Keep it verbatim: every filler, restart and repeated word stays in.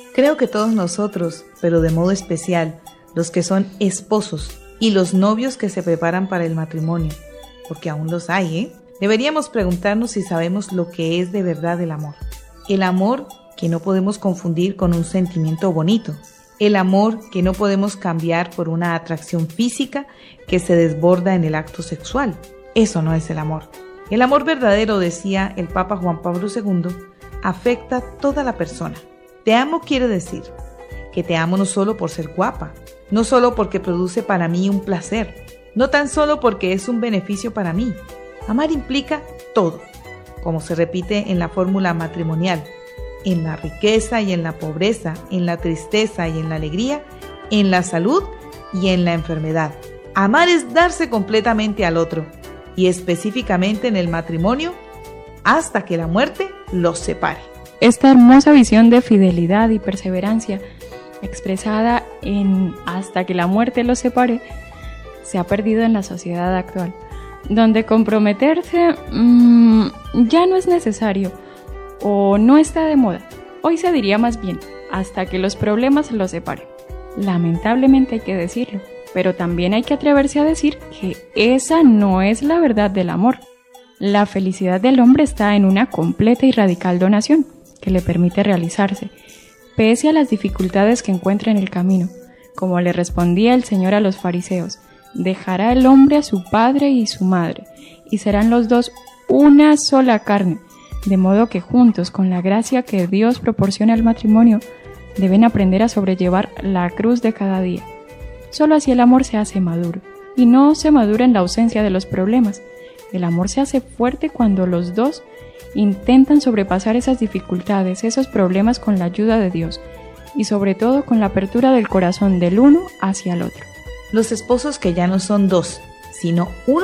Creo que todos nosotros, pero de modo especial, los que son esposos y los novios que se preparan para el matrimonio, porque aún los hay, ¿eh? Deberíamos preguntarnos si sabemos lo que es de verdad el amor. El amor que no podemos confundir con un sentimiento bonito. El amor que no podemos cambiar por una atracción física que se desborda en el acto sexual. Eso no es el amor. El amor verdadero, decía el Papa Juan Pablo segundo, afecta a toda la persona. Te amo quiere decir que te amo no solo por ser guapa, no solo porque produce para mí un placer, no tan solo porque es un beneficio para mí. Amar implica todo, como se repite en la fórmula matrimonial, en la riqueza y en la pobreza, en la tristeza y en la alegría, en la salud y en la enfermedad. Amar es darse completamente al otro, y específicamente en el matrimonio, hasta que la muerte los separe. Esta hermosa visión de fidelidad y perseverancia, expresada en hasta que la muerte los separe, se ha perdido en la sociedad actual, donde comprometerse mmm, ya no es necesario o no está de moda. Hoy se diría más bien, hasta que los problemas los separen. Lamentablemente hay que decirlo, pero también hay que atreverse a decir que esa no es la verdad del amor. La felicidad del hombre está en una completa y radical donación que le permite realizarse, pese a las dificultades que encuentra en el camino. Como le respondía el Señor a los fariseos, dejará el hombre a su padre y su madre, y serán los dos una sola carne, de modo que juntos, con la gracia que Dios proporciona al matrimonio, deben aprender a sobrellevar la cruz de cada día. Solo así el amor se hace maduro, y no se madura en la ausencia de los problemas. El amor se hace fuerte cuando los dos intentan sobrepasar esas dificultades, esos problemas con la ayuda de Dios, y sobre todo con la apertura del corazón del uno hacia el otro. Los esposos que ya no son dos, sino uno,